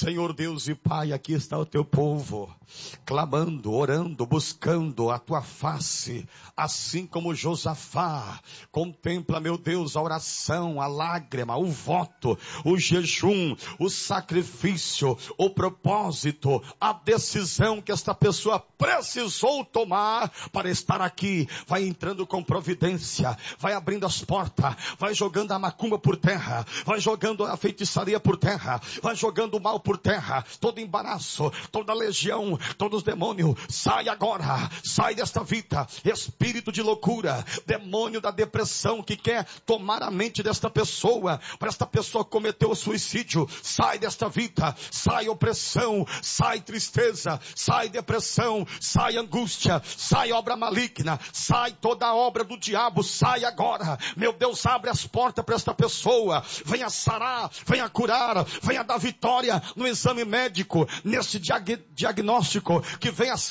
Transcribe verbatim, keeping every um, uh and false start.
Senhor Deus e Pai, aqui está o teu povo, clamando, orando, buscando a tua face, assim como Josafá. Contempla, meu Deus, a oração, a lágrima, o voto, o jejum, o sacrifício, o propósito, a decisão que esta pessoa precisou tomar para estar aqui. Vai entrando com providência, vai abrindo as portas, vai jogando a macumba por terra, vai jogando a feitiçaria por terra, vai jogando o mal por terra, todo embaraço, toda legião, todos os demônios, sai agora, sai desta vida, espírito de loucura, demônio da depressão que quer tomar a mente desta pessoa, para esta pessoa cometer o suicídio, sai desta vida, sai opressão, sai tristeza, sai depressão, sai angústia, sai obra maligna, sai toda a obra do diabo, sai agora, meu Deus, abre as portas para esta pessoa, venha sarar, venha curar, venha dar vitória no exame médico, nesse diag- diagnóstico, que venha